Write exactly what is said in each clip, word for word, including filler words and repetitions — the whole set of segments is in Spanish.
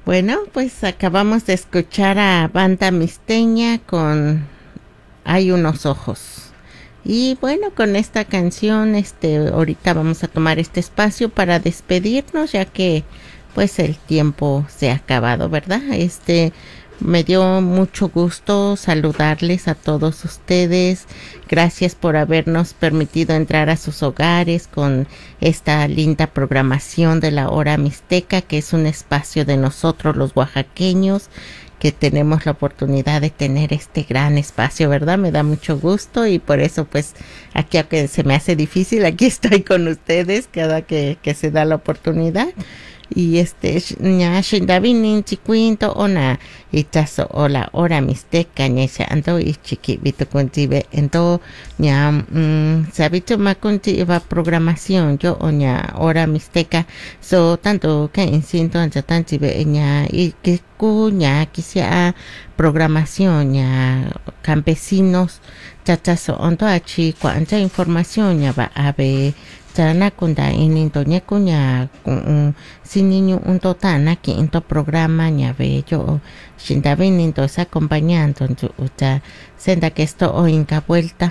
Bueno, pues acabamos de escuchar a Banda Mixteña con Hay unos ojos. Y bueno, con esta canción, este, ahorita vamos a tomar este espacio para despedirnos, ya que pues el tiempo se ha acabado, ¿verdad? Este, me dio mucho gusto saludarles a todos ustedes. Gracias por habernos permitido entrar a sus hogares con esta linda programación de la Hora Mixteca, que es un espacio de nosotros los oaxaqueños, que tenemos la oportunidad de tener este gran espacio, ¿verdad? Me da mucho gusto y por eso pues aquí, aunque se me hace difícil, aquí estoy con ustedes cada que, que se da la oportunidad. Y este ña shindavinin chiquinto ona itaso o la Hora Mixteca ña ando y chiqui vito contibe ento ña mm, sabito makunti iba programación yo o ña Hora Mixteca so tanto que insinto anja tantibe ña y que cuña quisia programación ña campesinos chachaso onto achi cuanta información ña va a ver Tana kunda ini tonya kunya si niño un totana que en tu programa ña ve yo shindavin into esa acompañando uta senda que esto o inca vuelta.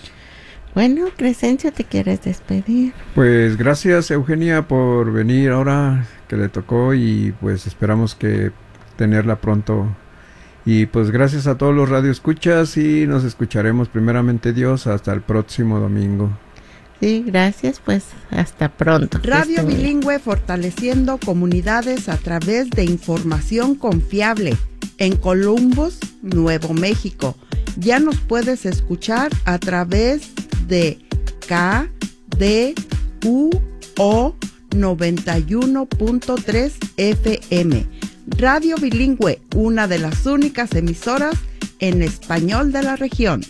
Bueno, Crescencio, ¿te quieres despedir? Pues gracias, Eugenia, por venir ahora que le tocó y pues esperamos que tenerla pronto. Y pues gracias a todos los radioescuchas y nos escucharemos primeramente Dios hasta el próximo domingo. Sí, gracias, pues hasta pronto. Radio Bilingüe, fortaleciendo comunidades a través de información confiable. En Columbus, Nuevo México. Ya nos puedes escuchar a través de K D U O noventa y uno punto tres F M. Radio Bilingüe, una de las únicas emisoras en español de la región.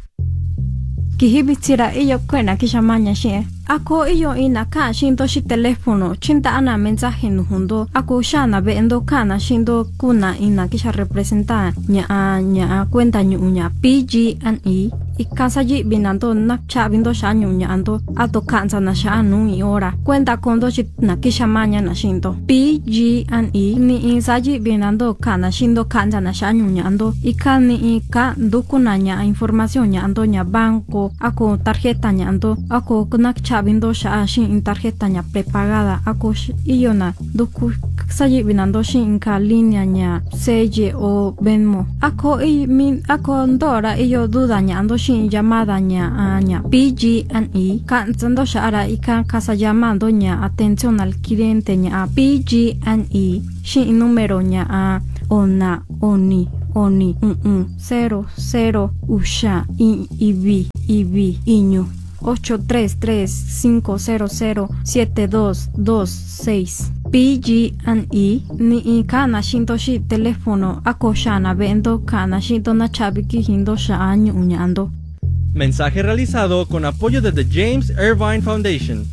Kihibitira iyo kwena kishamanya she. Ako iyo ina ka shindo shi telefono chinta ana mensaje nuhundo ako shana be endo kana shindo kuna ina kisha representa nya nya cuenta nyu nya P G and E ikasaji binando nakcha bindo shanyu nya ando ato kanza na shanu i ora cuenta kondo shi na kishamanya na shindo P G and E ni insaji binando kana shindo kanza na shanyu nya ando ikani ika ndukuna nya información nya ando nya banco ako tarjeta nya ando ako nakcha vindo sha shin in tarjeta nya prepagada ako iyo na doku saji binando shin inka línea nya Seye o Venmo ako i min ako ndora iyo duda nya ando shin llamada nya nya P G and E kan zando sha ara ika casa llamando nya atención al cliente nya P G and E shin número nya a ona oni oni un un cero cero usha i ibi ibi iño ocho tres tres cinco cero cero siete dos dos seis. P G and E ni kana shinto shi teléfono akoshana vendo kana shinto na chabiki hindo sha año uñando. Mensaje realizado con apoyo de The James Irvine Foundation.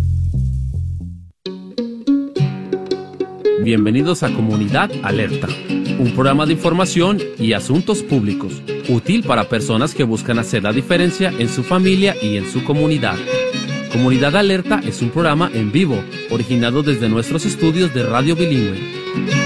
Bienvenidos a Comunidad Alerta, un programa de información y asuntos públicos, útil para personas que buscan hacer la diferencia en su familia y en su comunidad. Comunidad Alerta es un programa en vivo, originado desde nuestros estudios de Radio Bilingüe.